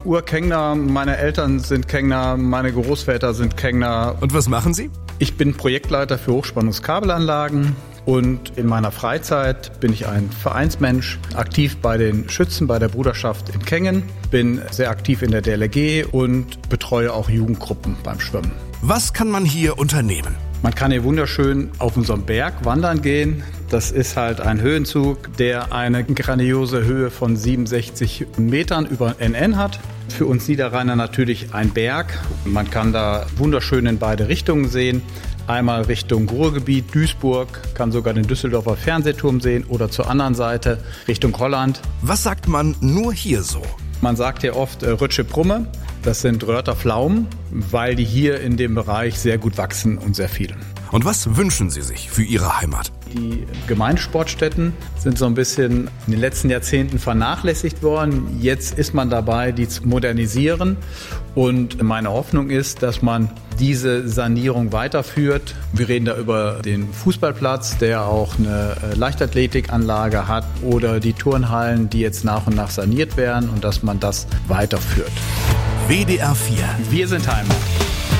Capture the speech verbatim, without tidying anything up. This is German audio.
Urkengner, meine Eltern sind Kengner, meine Großväter sind Kengner. Und was machen Sie? Ich bin Projektleiter für Hochspannungskabelanlagen und in meiner Freizeit bin ich ein Vereinsmensch, aktiv bei den Schützen, bei der Bruderschaft in Kengen, bin sehr aktiv in der D L R G und betreue auch Jugendgruppen beim Schwimmen. Was kann man hier unternehmen? Man kann hier wunderschön auf unserem Berg wandern gehen. Das ist halt ein Höhenzug, der eine grandiose Höhe von siebenundsechzig Metern über N N hat. Für uns Niederrheiner natürlich ein Berg. Man kann da wunderschön in beide Richtungen sehen. Einmal Richtung Ruhrgebiet, Duisburg, kann sogar den Düsseldorfer Fernsehturm sehen oder zur anderen Seite Richtung Holland. Was sagt man nur hier so? Man sagt ja oft äh, Rötsche Prumme. Das sind Rörter Pflaumen, weil die hier in dem Bereich sehr gut wachsen und sehr viel. Und was wünschen Sie sich für Ihre Heimat? Die Gemeindesportstätten sind so ein bisschen in den letzten Jahrzehnten vernachlässigt worden. Jetzt ist man dabei, die zu modernisieren. Und meine Hoffnung ist, dass man diese Sanierung weiterführt. Wir reden da über den Fußballplatz, der auch eine Leichtathletikanlage hat, oder die Turnhallen, die jetzt nach und nach saniert werden, und dass man das weiterführt. W D R vier. Wir sind Heimat.